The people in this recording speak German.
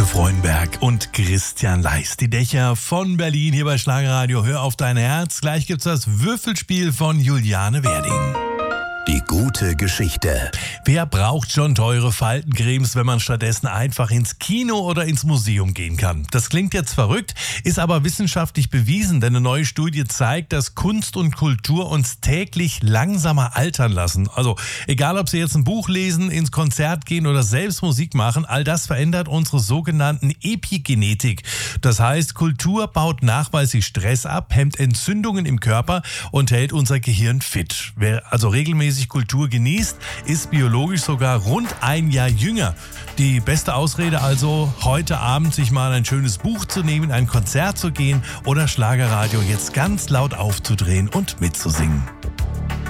Ute Freudenberg und Christian Leist. Die Dächer von Berlin hier bei Schlagerradio. Hör auf dein Herz. Gleich gibt's das Würfelspiel von Juliane Werding. Die gute Geschichte. Wer braucht schon teure Faltencremes, wenn man stattdessen einfach ins Kino oder ins Museum gehen kann? Das klingt jetzt verrückt, ist aber wissenschaftlich bewiesen, denn eine neue Studie zeigt, dass Kunst und Kultur uns täglich langsamer altern lassen. Also egal, ob Sie jetzt ein Buch lesen, ins Konzert gehen oder selbst Musik machen, all das verändert unsere sogenannten Epigenetik. Das heißt, Kultur baut nachweislich Stress ab, hemmt Entzündungen im Körper und hält unser Gehirn fit. Wer also regelmäßig Kultur genießt, ist biologisch sogar rund ein Jahr jünger. Die beste Ausrede also, heute Abend sich mal ein schönes Buch zu nehmen, ein Konzert zu gehen oder Schlagerradio jetzt ganz laut aufzudrehen und mitzusingen.